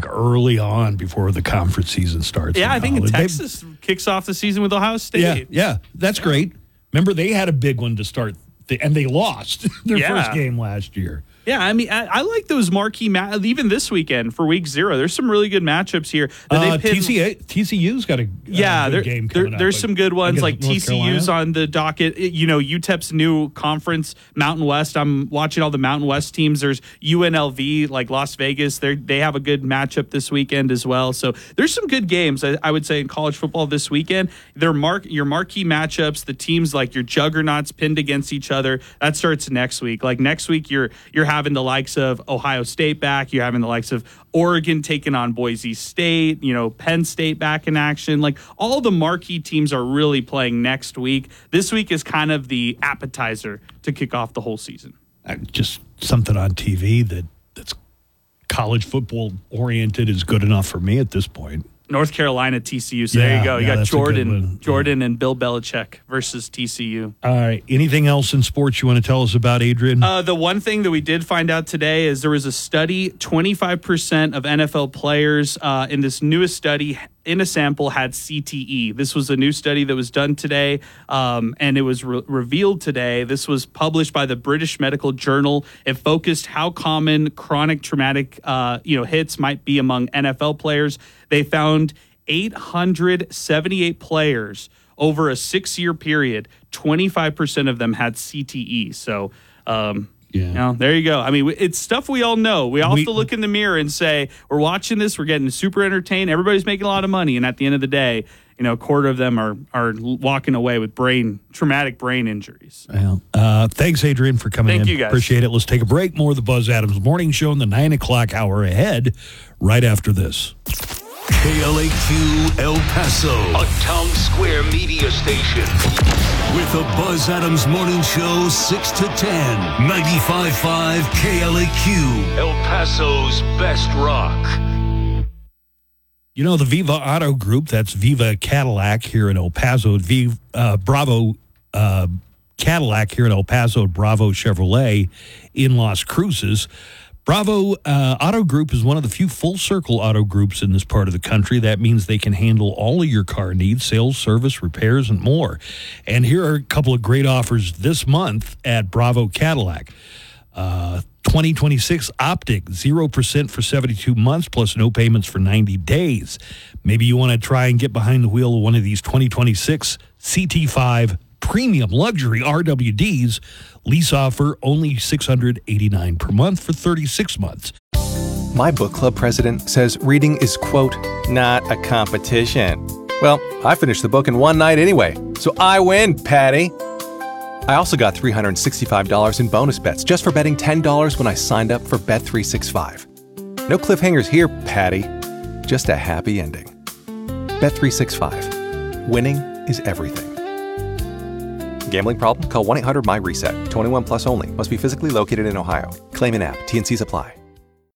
like early on before the conference season starts. Yeah, I think Texas kicks off the season with Ohio State. Yeah, that's great. Remember, they had a big one to start, and they lost their first game last year. Yeah, I mean, I like those marquee even this weekend for Week 0. There's some really good matchups here. TCU's got a good game coming up. There's some good ones, like TCU's on the docket. UTEP's new conference, Mountain West. I'm watching all the Mountain West teams. There's UNLV, like Las Vegas. They have a good matchup this weekend as well. So there's some good games, I would say, in college football this weekend. Your marquee matchups, the teams like your juggernauts pinned against each other, that starts next week. Like next week, you're having the likes of Ohio State back. You're having the likes of Oregon taking on Boise State, Penn State back in action. Like all the marquee teams are really playing next week. This week is kind of the appetizer to kick off the whole season. Just something on TV that's college football oriented is good enough for me at this point. North Carolina, TCU. So there you go. You got Jordan and Bill Belichick versus TCU. All right. Anything else in sports you want to tell us about, Adrian? The one thing that we did find out today is there was a study, 25% of NFL players in this newest study in a sample had CTE. This was a new study that was done today, and it was revealed today. This was published by the British Medical Journal. It focused how common chronic traumatic hits might be among NFL players. They found 878 players over a 6-year period. 25% of them had CTE. So, there you go. I mean, it's stuff we all know. We all have to look in the mirror and say, we're watching this, we're getting super entertained, everybody's making a lot of money, and at the end of the day, a quarter of them are walking away with traumatic brain injuries. Well, thanks, Adrian, for coming in. Thank you, guys. Appreciate it. Let's take a break. More of the Buzz Adams Morning Show in the 9 o'clock hour ahead, right after this. KLAQ El Paso, a Town Square media station. With the Buzz Adams Morning Show, 6 to 10, 95.5 KLAQ, El Paso's best rock. The Viva Auto Group, that's Viva Cadillac here in El Paso, Bravo Cadillac here in El Paso, Bravo Chevrolet in Las Cruces. Bravo Auto Group is one of the few full-circle auto groups in this part of the country. That means they can handle all of your car needs, sales, service, repairs, and more. And here are a couple of great offers this month at Bravo Cadillac. 2026 Optic, 0% for 72 months, plus no payments for 90 days. Maybe you want to try and get behind the wheel of one of these 2026 CT5 Premium Luxury RWDs. Lease offer only $689 per month for 36 months. My book club president says reading is, quote, not a competition. Well, I finished the book in one night anyway, so I win, Patty. I also got $365 in bonus bets just for betting $10 when I signed up for Bet365. No cliffhangers here, Patty. Just a happy ending. Bet365. Winning is everything. Gambling problem? Call 1-800-MY-RESET. 21 plus only. Must be physically located in Ohio. Claim in app. T&Cs apply.